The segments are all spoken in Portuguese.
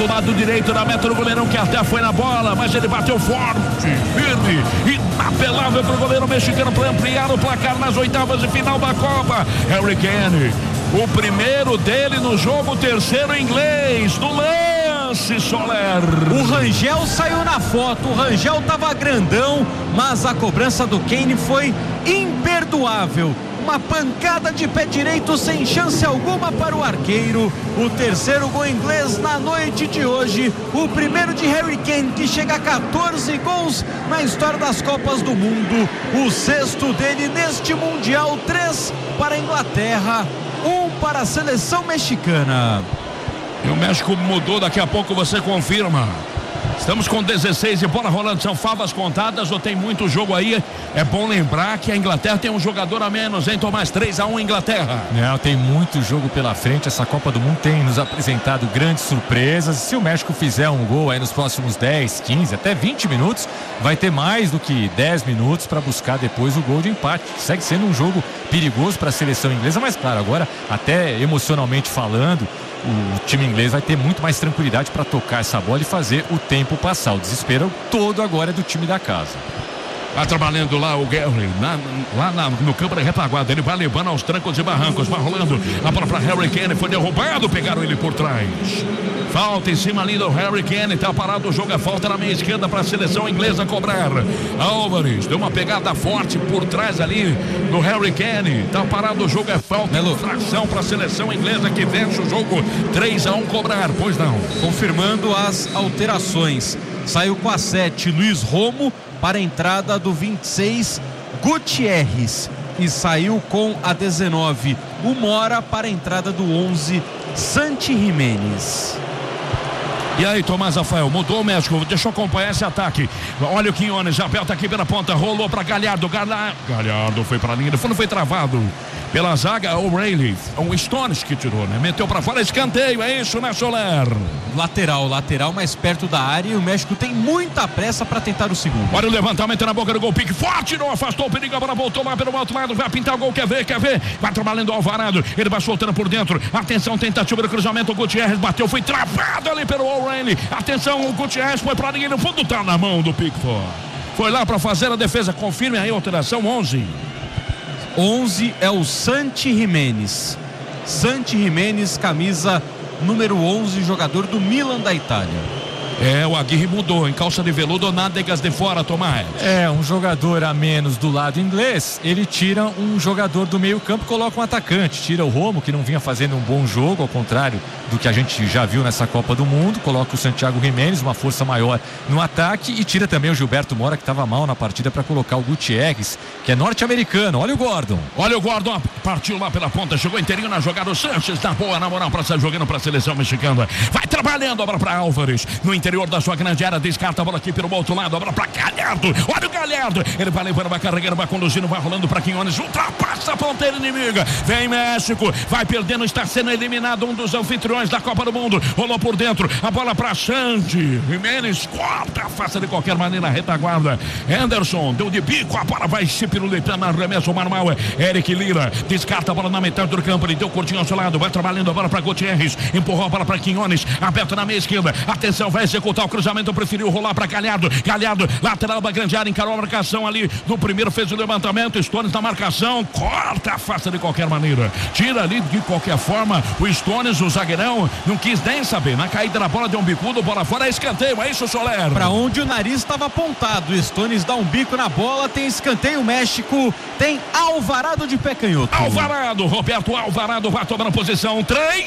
do lado direito da meta do goleirão, que até foi na bola, mas ele bateu forte, firme, inapelável pro goleiro mexicano para ampliar o placar nas oitavas de final da Copa. Harry Kane, o primeiro dele no jogo, o terceiro inglês, no lance, Soler. O Rangel saiu na foto, o Rangel tava grandão, mas a cobrança do Kane foi imperdoável. Uma pancada de pé direito sem chance alguma para o arqueiro. O terceiro gol inglês na noite de hoje. O primeiro de Harry Kane, que chega a 14 gols na história das Copas do Mundo. O sexto dele neste Mundial. 3 para a Inglaterra, 1 para a seleção mexicana. E o México mudou, daqui a pouco você confirma. Estamos com 16 e bola rolando, são favas contadas ou tem muito jogo aí? É bom lembrar que a Inglaterra tem um jogador a menos, hein, Tomás? 3-1 Inglaterra. Não, tem muito jogo pela frente. Essa Copa do Mundo tem nos apresentado grandes surpresas. Se o México fizer um gol aí nos próximos 10, 15, até 20 minutos, vai ter mais do que 10 minutos para buscar depois o gol de empate. Segue sendo um jogo perigoso para a seleção inglesa, mas claro, agora até emocionalmente falando, o time inglês vai ter muito mais tranquilidade para tocar essa bola e fazer o tempo passar. O desespero todo agora é do time da casa. Vai trabalhando lá o Gary, no campo da retaguarda. Ele vai levando aos trancos e barrancos. Vai rolando a bola para Harry Kane. Foi derrubado, pegaram ele por trás. Falta em cima ali do Harry Kane. Tá parado o jogo, é falta na meia esquerda para a seleção inglesa cobrar. Álvares deu uma pegada forte por trás ali do Harry Kane. Tá parado o jogo, é falta. Infração para a seleção inglesa que vence o jogo. 3-1 cobrar, pois não. Confirmando as alterações. Saiu com a 7 Luiz Romo para a entrada do 26 Gutierrez e saiu com a 19 o Mora para a entrada do 11 Santi Jiménez. E aí, Tomás Rafael, mudou o México, deixa eu acompanhar esse ataque. Olha o Quinones, aperta aqui pela ponta, rolou para Galhardo, Galhardo foi para a linha, não foi travado pela zaga, o O'Reilly, o Stones que tirou, né? Meteu para fora, escanteio, é isso, né, Soler? Lateral mais perto da área, e o México tem muita pressa para tentar o segundo. Olha o levantamento na boca do gol, pique forte, não afastou o perigo, a bola voltou lá pelo outro lado, vai pintar o gol, quer ver, vai trabalhando o Alvarado, ele vai soltando por dentro, atenção, tentativa do cruzamento, o Gutierrez bateu, foi travado ali pelo O'Reilly, atenção, o Gutierrez foi para a linha, no fundo tá na mão do Pickford, foi lá para fazer a defesa, confirme aí a alteração. 11 é o Santi Jiménez. Santi Jiménez, camisa número 11, jogador do Milan da Itália. O Aguirre mudou, em calça de veludo, nádegas de fora, Tomás. Um jogador a menos do lado inglês, ele tira um jogador do meio campo, coloca um atacante, tira o Romo, que não vinha fazendo um bom jogo, ao contrário do que a gente já viu nessa Copa do Mundo, coloca o Santiago Jiménez, uma força maior no ataque, e tira também o Gilberto Mora, que estava mal na partida, para colocar o Gutierrez, que é norte-americano. Olha o Gordon, partiu lá pela ponta, chegou inteirinho na jogada, o Sanches na boa, na moral, para estar jogando para a seleção mexicana, vai trabalhando, a bola para Álvares, no interior da sua grande área, descarta a bola aqui pelo outro lado, a bola para Galhardo, olha o Galhardo, ele vai levando, vai carregando, vai conduzindo, vai rolando para Quinones, ultrapassa a ponteira inimiga, vem México, vai perdendo, está sendo eliminado um dos anfitriões da Copa do Mundo, rolou por dentro, a bola para Santi Jiménez, corta, faça de qualquer maneira a retaguarda, Henderson deu de bico, a bola vai se pirulitando, arremesso manual, Eric Lira, descarta a bola na metade do campo, ele deu curtinho ao seu lado, vai trabalhando a bola para Gutierrez, empurrou a bola para Quinones, aberto na meia esquerda, atenção, vai executar o cruzamento, preferiu rolar para Galhardo, lateral da grande área, encarou a marcação ali, no primeiro fez o levantamento, Stones na marcação, corta, afasta de qualquer maneira, tira ali de qualquer forma, o Stones, o zagueirão, não quis nem saber, na caída da bola deu um bicudo, bola fora, é escanteio, é isso, Soler? Para onde o nariz estava apontado, o Stones dá um bico na bola, tem escanteio, México tem Alvarado de pé canhoto. Roberto Alvarado vai tomando posição,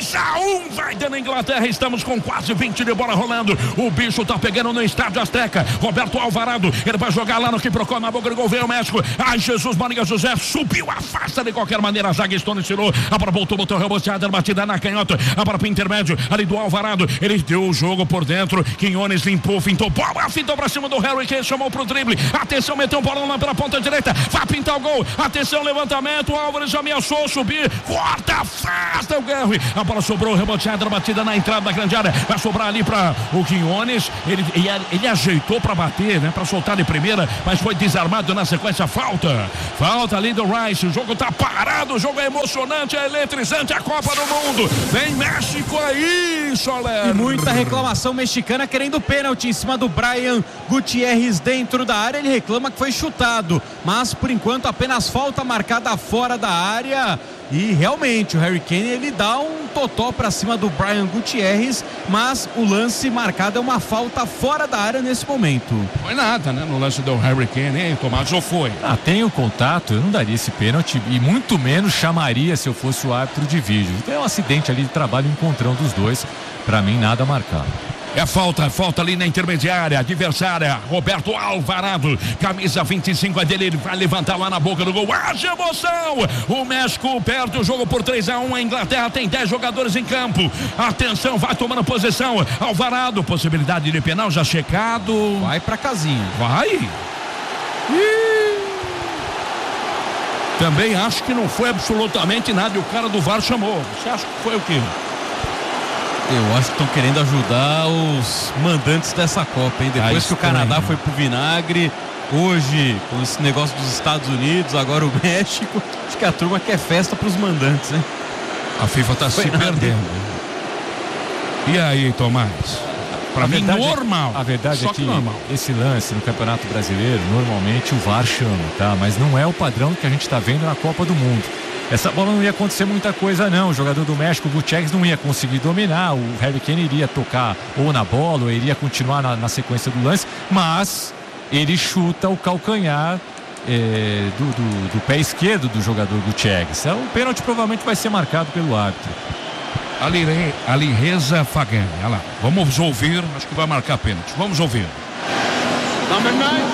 3-1, vai dando a Inglaterra, estamos com quase 20 de bola rolando, o bicho tá pegando no Estádio Azteca, Roberto Alvarado, ele vai jogar lá no que procura na boca do gol, veio o México, Jesus Maria José, subiu, afasta de qualquer maneira, a zaga Stones tirou, a bola voltou, reboteada, batida na canhota, a bola pro intermédio, ali do Alvarado, ele deu o jogo por dentro, Quinones limpou, fintou, bola, fintou pra cima do Harry Kane, chamou pro drible, atenção, meteu um bolão lá pela ponta direita, vai pintar o gol, atenção, levantamento, o Álvares ameaçou subir, corta, afasta o Gary, a bola sobrou, reboteada, batida na entrada da grande área, vai sobrar ali pra o Quinones, Quinones, ele ajeitou para bater, né? Para soltar de primeira, mas foi desarmado na sequência. Falta ali do Rice. O jogo tá parado, o jogo é emocionante, é eletrizante, a Copa do Mundo. Vem México aí, Soler. E muita reclamação mexicana querendo pênalti em cima do Brian Gutierrez dentro da área. Ele reclama que foi chutado, mas por enquanto apenas falta marcada fora da área. E realmente o Harry Kane, ele dá um totó pra cima do Brian Gutierrez, mas o lance marcado é uma falta fora da área nesse momento. Foi nada, né? No lance do Harry Kane, hein, Tomás? Ou foi? Tem o contato, eu não daria esse pênalti e muito menos chamaria se eu fosse o árbitro de vídeo. É um acidente ali de trabalho, encontrão dos dois. Pra mim, nada a marcar. É falta ali na intermediária, adversária, Roberto Alvarado, camisa 25 é dele, ele vai levantar lá na boca do gol, haja emoção, o México perde o jogo por 3-1, a Inglaterra tem 10 jogadores em campo, atenção, vai tomando posição, Alvarado, possibilidade de penal já checado, vai pra casinha, vai, também acho que não foi absolutamente nada e o cara do VAR chamou, você acha que foi o quê? Eu acho que estão querendo ajudar os mandantes dessa Copa, hein? Depois que o Canadá foi pro vinagre, hoje, com esse negócio dos Estados Unidos, agora o México, acho que a turma quer festa pros mandantes, né? A FIFA tá se perdendo. E aí, Tomás? Pra mim, normal. A verdade é que normal. Esse lance no Campeonato Brasileiro, normalmente o VAR chama, tá? Mas não é o padrão que a gente tá vendo na Copa do Mundo. Essa bola não ia acontecer muita coisa não, o jogador do México, o Gutierrez, não ia conseguir dominar, o Harry Kane iria tocar ou na bola, ou iria continuar na sequência do lance, mas ele chuta o calcanhar do pé esquerdo do jogador Gutierrez. O pênalti provavelmente vai ser marcado pelo árbitro. Ali Reza Fagani, olha lá, vamos ouvir, acho que vai marcar pênalti, vamos ouvir. Marcou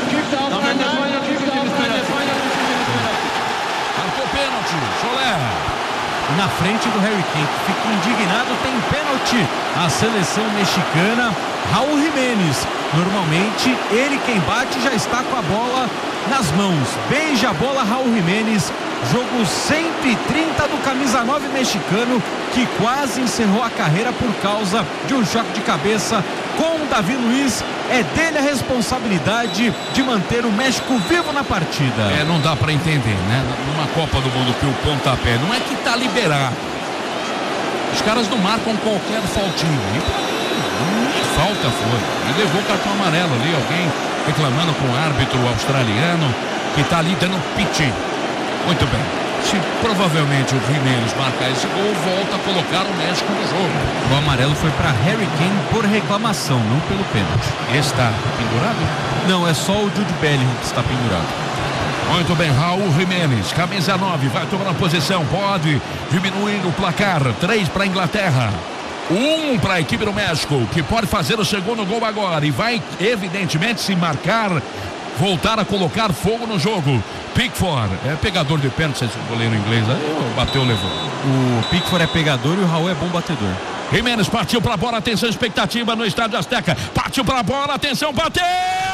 pênalti, Soler. Na frente do Harry Kane, que fica indignado, tem pênalti. A seleção mexicana, Raul Jiménez. Normalmente, ele quem bate já está com a bola nas mãos. Beija a bola, Raul Jiménez. Jogo 130 do camisa 9 mexicano, que quase encerrou a carreira por causa de um choque de cabeça com o Davi Luiz. É dele a responsabilidade de manter o México vivo na partida. Não dá pra entender, né? Numa Copa do Mundo que o pontapé não é que tá liberado. Os caras não marcam qualquer faltinha. Falta foi. E levou o cartão amarelo ali, alguém reclamando com o árbitro australiano que tá ali dando piti. Muito bem. Se provavelmente o Jiménez marcar esse gol, volta a colocar o México no jogo. O amarelo foi para Harry Kane por reclamação, não pelo pênalti. Está pendurado? Não, é só o Jude Bellingham que está pendurado. Muito bem, Raul Jiménez, camisa 9, vai tomar a posição, pode diminuir o placar, 3 para a Inglaterra. 1 para a equipe do México, que pode fazer o segundo gol agora e vai, evidentemente, se marcar, voltar a colocar fogo no jogo. Pickford é pegador de pênalti, esse goleiro inglês, bateu, levou. O Pickford é pegador e o Raul é bom batedor. Jiménez partiu para a bola, atenção, expectativa no Estádio Azteca, partiu para a bola, atenção, bateu!